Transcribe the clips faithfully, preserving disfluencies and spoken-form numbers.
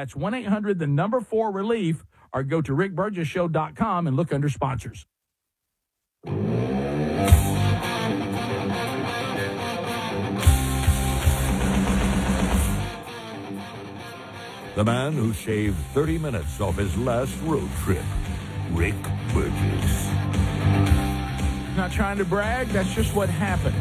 That's one eight hundred, the number four relief, or go to rick burgess show dot com and look under sponsors. The man who shaved thirty minutes off his last road trip, Rick Burgess. Not trying to brag, that's just what happened.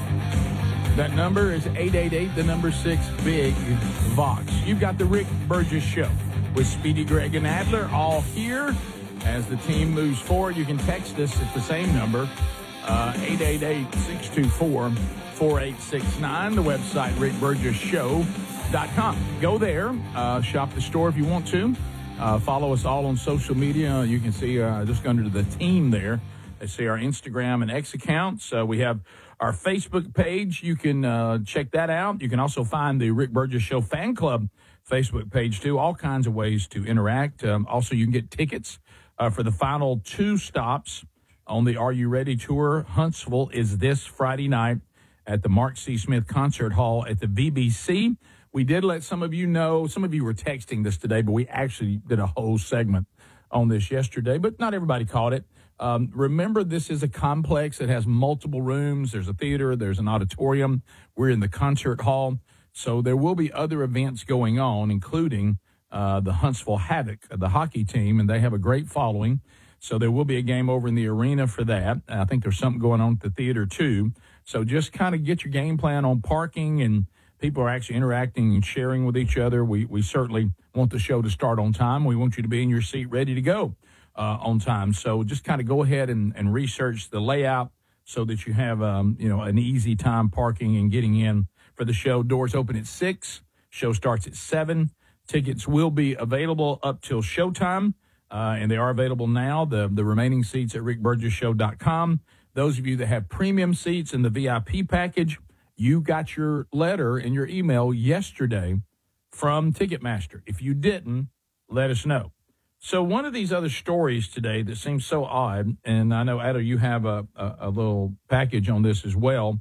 That number is eight eight eight, the number six, big Vox. You've got the Rick Burgess Show with Speedy, Greg, and Adler all here. As the team moves forward, you can text us at the same number, uh, eight eight eight, six two four, four eight six nine. The website, rick burgess show dot com. Go there, uh, shop the store if you want to. Uh, follow us all on social media. You can see uh, just under the team there. They see our Instagram and X accounts. Uh, we have our Facebook page. You can uh, check that out. You can also find the Rick Burgess Show Fan Club Facebook page, too. All kinds of ways to interact. Um, also, you can get tickets uh, for the final two stops on the Are You Ready tour. Huntsville is this Friday night at the Mark C. Smith Concert Hall at the V B C. We did let some of you know, some of you were texting this today, but we actually did a whole segment on this yesterday, but not everybody caught it. Um, remember, this is a complex that has multiple rooms. There's a theater. There's an auditorium. We're in the concert hall. So there will be other events going on, including uh, the Huntsville Havoc, the hockey team, and they have a great following. So there will be a game over in the arena for that. I think there's something going on at the theater, too. So just kind of get your game plan on parking, and people are actually interacting and sharing with each other. We, we certainly want the show to start on time. We want you to be in your seat ready to go. Uh, on time. So just kind of go ahead and, and research the layout so that you have, um, you know, an easy time parking and getting in for the show. Doors open at six. Show starts at seven. Tickets will be available up till showtime, uh, and they are available now. The, the remaining seats at rick burgess show dot com. Those of you that have premium seats in the V I P package, you got your letter in your email yesterday from Ticketmaster. If you didn't, let us know. So one of these other stories today that seems so odd, and I know, Ada, you have a, a, a little package on this as well.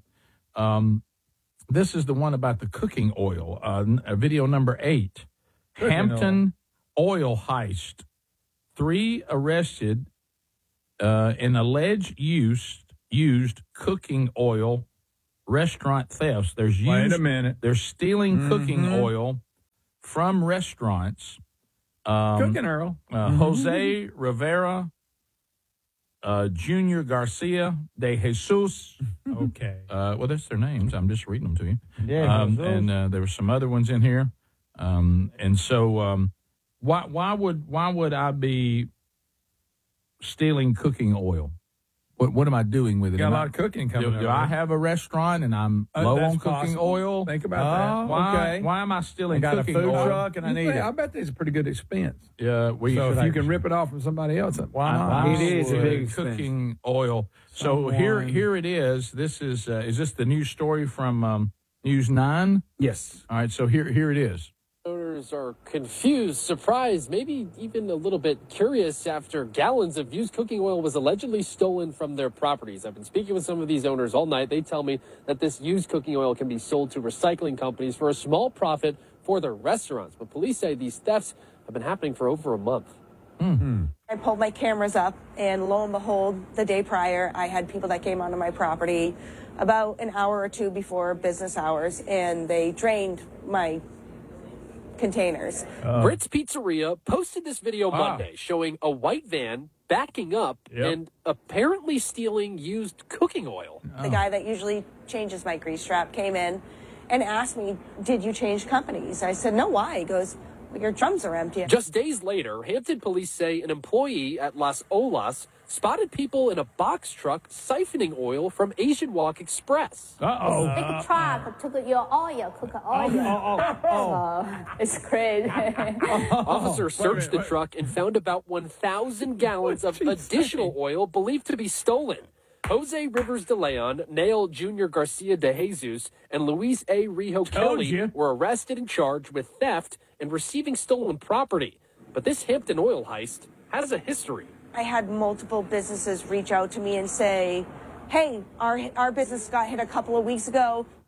Um, this is the one about the cooking oil, uh, video number eight. Cooking Hampton oil. oil heist. Three arrested uh, in alleged use, used cooking oil restaurant thefts. There's used, Wait a minute. They're stealing mm-hmm. cooking oil from restaurants. Um, Cooking Earl. Uh, mm-hmm. Jose Rivera, uh, Junior Garcia de Jesus. Okay. Uh, well, that's their names. I'm just reading them to you. Yeah. Um, and uh, there were some other ones in here. Um, and so, um, why why would why would I be stealing cooking oil? What what am I doing with it? Got am a lot I, of cooking coming do, up. Do I have a restaurant and I'm uh, low on cooking possible. oil? Think about uh, that. Why, okay. Why am I stealing I got cooking a food oil? truck and I need think, it. I bet there's a pretty good expense. Yeah, we. So if I, you can rip it off from somebody else, why not? I, It is a big cooking expense. oil. So Someone. here, here it is. This is uh, is this the news story from um, News Nine? Yes. All right. So here, here it is. Owners are confused, surprised, maybe even a little bit curious after gallons of used cooking oil was allegedly stolen from their properties. I've been speaking with some of these owners all night. They tell me that this used cooking oil can be sold to recycling companies for a small profit for their restaurants. But police say these thefts have been happening for over a month. Mm-hmm. I pulled my cameras up, and lo and behold, the day prior, I had people that came onto my property about an hour or two before business hours, and they drained my containers. Uh, Britt's Pizzeria posted this video ah. Monday showing a white van backing up yep. and apparently stealing used cooking oil. The guy that usually changes my grease trap came in and asked me, did you change companies? I said, no, why? He goes, well, your drums are empty. Just days later, Hampton police say an employee at Las Olas spotted people in a box truck siphoning oil from Asian Walk Express. Uh-oh. Big uh, truck took your oil, cook oil. Oh, oh, oh, oh. It's crazy. Officers searched the truck and found about one thousand gallons of additional oil believed to be stolen. Jose Rivers de Leon, Nail Junior Garcia de Jesus, and Luis A. Rijo Kelly you. were arrested and charged with theft and receiving stolen property. But this Hampton oil heist has a history. I had multiple businesses reach out to me and say, hey, our our business got hit a couple of weeks ago.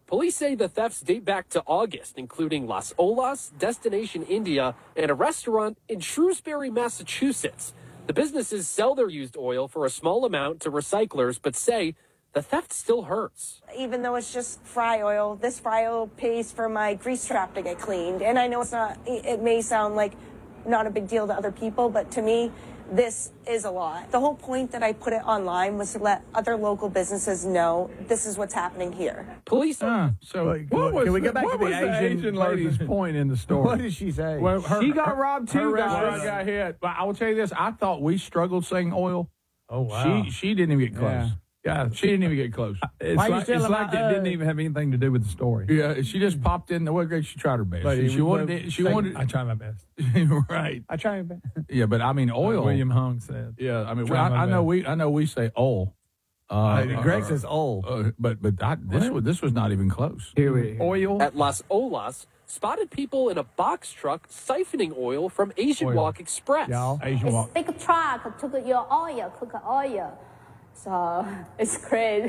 Police say the thefts date back to August, including Las Olas, Destination India, and a restaurant in Shrewsbury, Massachusetts. The businesses sell their used oil for a small amount to recyclers, but say the theft still hurts. Even though it's just fry oil, this fry oil pays for my grease trap to get cleaned. And I know it's not, it may sound like not a big deal to other people, but to me, this is a lot. The whole point that I put it online was to let other local businesses know this is what's happening here. Police Uh, so What was can we the- get back what to the was the Asian, Asian lady's lady? point in the story? What did she say? Well, her- she got her- robbed Her too, restaurant guys. got hit. But I will tell you this: I thought we struggled saying oil. Oh wow. She she didn't even get close. Yeah. Yeah, she didn't even get close. It's Why you like, still it's about, like it didn't uh, even have anything to do with the story. Yeah, she just popped in. Well, she tried her best. But she, it she was- wanted. It, she say- wanted. I try my best. Right. I try. to- Yeah, but I mean, oil. William Hung said. Yeah, I mean, Try I, my I know best. we. I know we say oil. Uh, Greg uh, says old. uh, but but I, this was this was not even close. Here we Oil. at Las Olas spotted people in a box truck siphoning oil from Asian Oil. Walk Express. Y'all. Asian It's walk. big truck took your oil, cook oil. So it's crazy.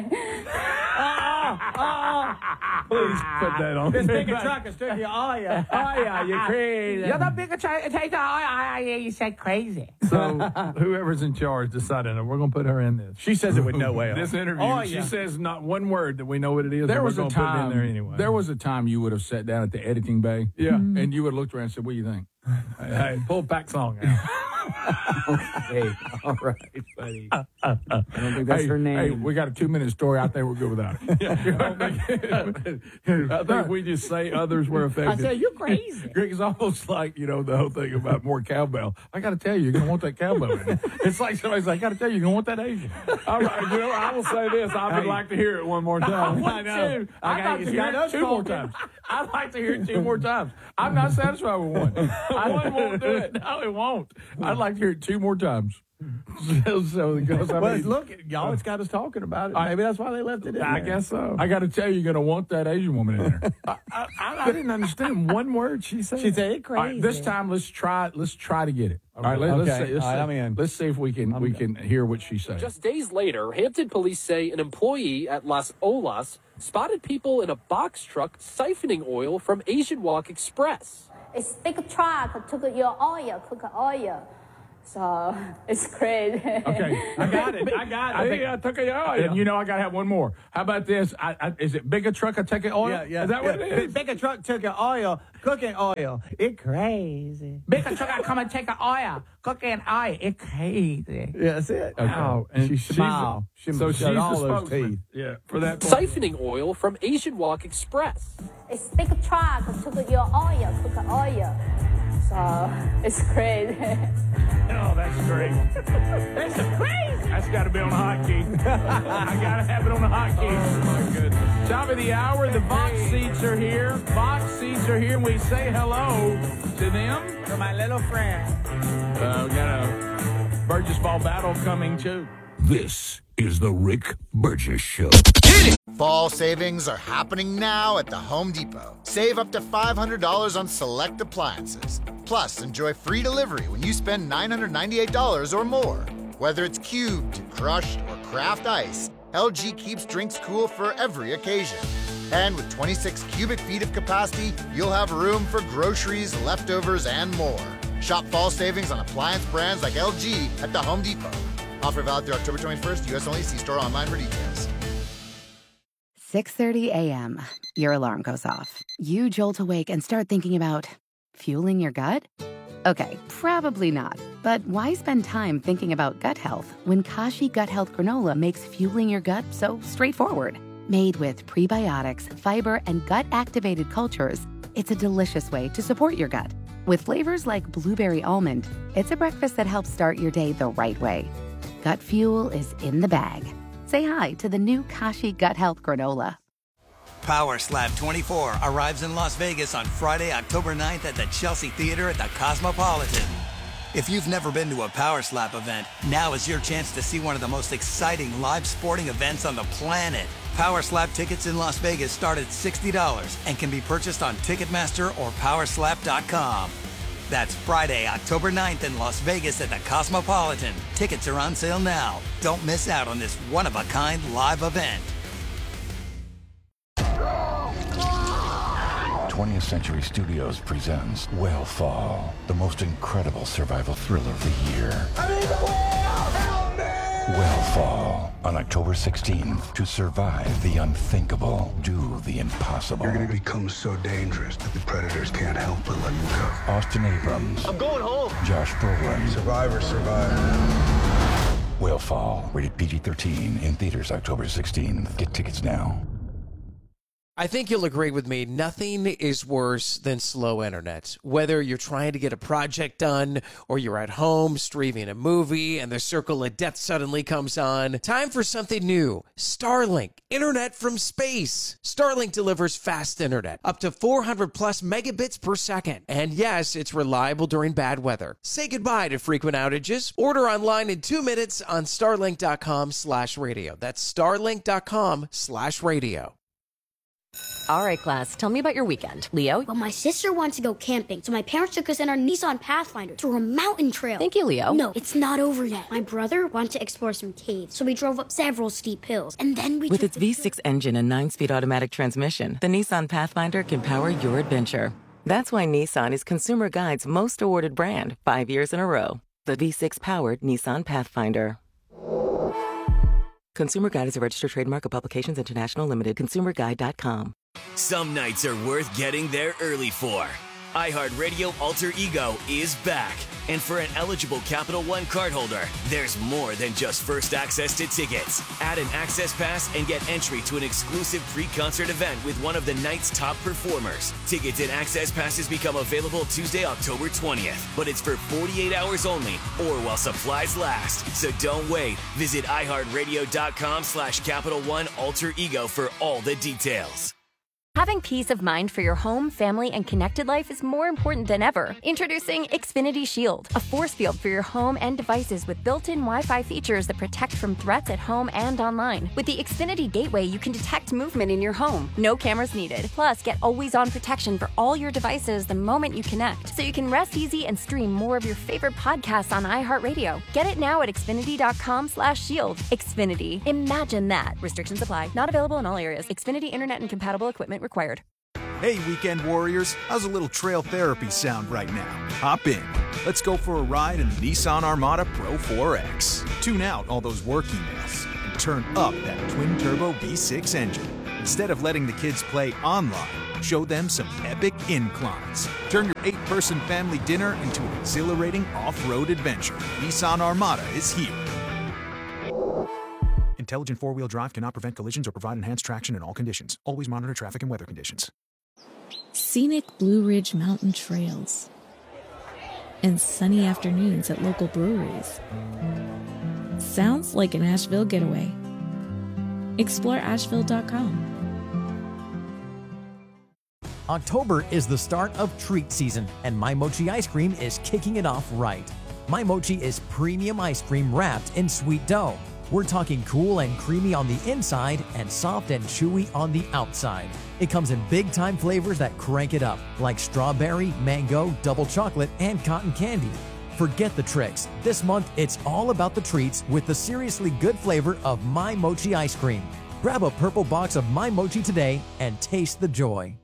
Please put that on. This big truck is taking all you. Oh yeah, you're crazy. You're the bigger truck. Take the all. Yeah, you said crazy. So whoever's in charge decided we're going to put her in this. She says it with no way. This interview, Oh, she yeah. says not one word that we know what it is. There and was we're a gonna put it time. in there anyway. There was a time you would have sat down at the editing bay. Yeah. And you would have looked around and said, "What do you think?" Hey, hey, pull back song out. Hey, all right, buddy. I don't think that's hey, her name. Hey, we got a two-minute story. I think we're good without it. I think we just say others were I affected. said you're crazy. Greg, it's almost like, you know, the whole thing about more cowbell. I got to tell you, you're going to want that cowbell in it. It's like somebody's like, I got to tell you, you're going to want that Asian. All right, you know, I will say this. I would Hey. like to hear it one more I time. want to. I'd Okay, like to it's hear got it us two more talking. times. I'd like to hear it two more times. I'm not satisfied with one. One won't do it. No, it won't. I'd like to hear it two more times. so, so because I Well, mean, look, y'all, it's got us talking about it. I- Maybe that's why they left it in I there. guess so. I got to tell you, you're going to want that Asian woman in there. I, I, I didn't understand one word she said. She said it All crazy. right, this time, let's try. Let's try to get it. All right, let, Okay. let's see. Let's, All right, see- I'm in. let's see if we can we can hear what she said. Just days later, Hampton police say an employee at Las Olas spotted people in a box truck siphoning oil from Asian Walk Express. It's big truck took your oil, cook oil. So it's crazy. Okay, I got it. I got it. I think I took it. Oh, and you know I gotta have one more. How about this? I, I, is it bigger truck? I take it oil. Yeah, yeah. Is that what yeah. it is? Bigger truck took your oil, cooking oil. It crazy. Bigger truck, I come and take an oil, cooking oil. It crazy. Yeah, that's it. Okay. Oh, and She she's smiled. She so showed she's all the those spokesman. teeth. Yeah, for that. point. Siphoning oil from Asian Walk Express. It's big truck took your oil, cook oil. So it's crazy. Oh, that's great. That's crazy. That's got to be on the hotkey. I got to have it on the hotkey. Oh, my goodness. Top of the hour, the box seats are here. Box seats are here, and we say hello to them. To my little friend. Uh, we got a Burgess Ball battle coming, too. This is the Rick Burgess Show. Fall savings are happening now at the Home Depot. Save up to five hundred dollars on select appliances. Plus, enjoy free delivery when you spend nine hundred ninety-eight dollars or more. Whether it's cubed, crushed, or craft ice, L G keeps drinks cool for every occasion. And with twenty-six cubic feet of capacity, you'll have room for groceries, leftovers, and more. Shop fall savings on appliance brands like L G at the Home Depot. Offer valid through October twenty-first, U S only. See store online for details. six thirty a.m. Your alarm goes off. You jolt awake and start thinking about fueling your gut? Okay, probably not. But why spend time thinking about gut health when Kashi Gut Health Granola makes fueling your gut so straightforward? Made with prebiotics, fiber, and gut-activated cultures, it's a delicious way to support your gut. With flavors like blueberry almond, it's a breakfast that helps start your day the right way. Gut fuel is in the bag. Say hi to the new Kashi Gut Health Granola. Power Slap twenty-four arrives in Las Vegas on Friday, October ninth at the Chelsea Theater at the Cosmopolitan. If you've never been to a Power Slap event, now is your chance to see one of the most exciting live sporting events on the planet. Power Slap tickets in Las Vegas start at sixty dollars and can be purchased on Ticketmaster or power slap dot com. That's Friday, October ninth in Las Vegas at the Cosmopolitan. Tickets are on sale now. Don't miss out on this one-of-a-kind live event. twentieth Century Studios presents Whalefall, the most incredible survival thriller of the year. I need the whale! Help me! Whalefall, on October sixteenth. To survive the unthinkable, do the impossible. You're gonna become so dangerous that the predators can't help but let you go. Austin Abrams. I'm going home. Josh Brolin. Survivor, survivor. Whalefall, rated P G thirteen, in theaters October sixteenth. Get tickets now. I think you'll agree with me, nothing is worse than slow internet. Whether you're trying to get a project done or you're at home streaming a movie and the circle of death suddenly comes on, time for something new. Starlink, internet from space. Starlink delivers fast internet, up to four hundred plus megabits per second. And yes, it's reliable during bad weather. Say goodbye to frequent outages. Order online in two minutes on starlink.com slash radio. That's starlink.com slash radio. All right, class, tell me about your weekend. Leo? Well, my sister wants to go camping, so my parents took us in our Nissan Pathfinder through a mountain trail. Thank you, Leo. No, it's not over yet. My brother wanted to explore some caves, so we drove up several steep hills, and then we With took its V six engine and nine-speed automatic transmission, the Nissan Pathfinder can power your adventure. That's why Nissan is Consumer Guide's most awarded brand, five years in a row. The V six-powered Nissan Pathfinder. Consumer Guide is a registered trademark of Publications International Limited, consumer guide dot com. Some nights are worth getting there early for. iHeartRadio Alter Ego is back. And for an eligible Capital One cardholder, there's more than just first access to tickets. Add an access pass and get entry to an exclusive pre-concert event with one of the night's top performers. Tickets and access passes become available Tuesday, October twentieth. But it's for forty-eight hours only or while supplies last. So don't wait. Visit iHeartRadio.com slash Capital One Alter Ego for all the details. Having peace of mind for your home, family, and connected life is more important than ever. Introducing Xfinity Shield, a force field for your home and devices with built-in Wi-Fi features that protect from threats at home and online. With the Xfinity Gateway, you can detect movement in your home. No cameras needed. Plus, get always-on protection for all your devices the moment you connect, so you can rest easy and stream more of your favorite podcasts on iHeartRadio. Get it now at Xfinity.com slash shield. Xfinity. Imagine that. Restrictions apply. Not available in all areas. Xfinity Internet and compatible equipment required. Hey, weekend warriors, how's a little trail therapy sound right now? Hop in. Let's go for a ride in the Nissan Armada Pro four X. Tune out all those work emails and turn up that twin-turbo V six engine. Instead of letting the kids play online, show them some epic inclines. Turn your eight-person family dinner into an exhilarating off-road adventure. Nissan Armada is here. Intelligent four-wheel drive cannot prevent collisions or provide enhanced traction in all conditions. Always monitor traffic and weather conditions. Scenic Blue Ridge Mountain trails and sunny afternoons at local breweries. Sounds like an Asheville getaway. Explore asheville dot com. October is the start of treat season, and My Mochi ice cream is kicking it off right. My Mochi is premium ice cream wrapped in sweet dough. We're talking cool and creamy on the inside and soft and chewy on the outside. It comes in big-time flavors that crank it up, like strawberry, mango, double chocolate, and cotton candy. Forget the tricks. This month, it's all about the treats with the seriously good flavor of My Mochi ice cream. Grab a purple box of My Mochi today and taste the joy.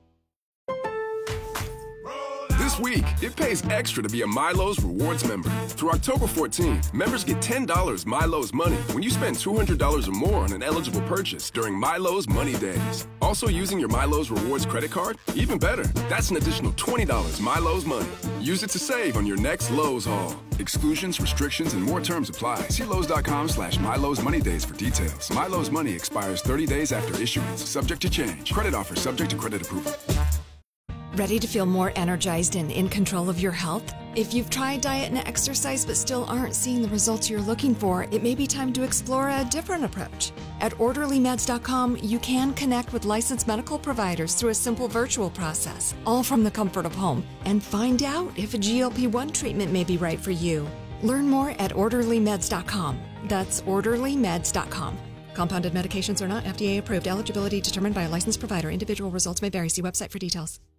This week, it pays extra to be a Milo's Rewards member. Through October fourteenth, members get ten dollars Milo's Money when you spend two hundred dollars or more on an eligible purchase during Milo's Money Days. Also using your Milo's Rewards credit card? Even better, that's an additional twenty dollars Milo's Money. Use it to save on your next Lowe's haul. Exclusions, restrictions, and more terms apply. See Lowe's.com slash Milo's Money Days for details. Milo's Money expires thirty days after issuance, subject to change. Credit offer subject to credit approval. Ready to feel more energized and in control of your health? If you've tried diet and exercise but still aren't seeing the results you're looking for, it may be time to explore a different approach. At orderly meds dot com, you can connect with licensed medical providers through a simple virtual process, all from the comfort of home, and find out if a G L P one treatment may be right for you. Learn more at orderly meds dot com. That's orderly meds dot com. Compounded medications are not F D A approved. Eligibility determined by a licensed provider. Individual results may vary. See website for details.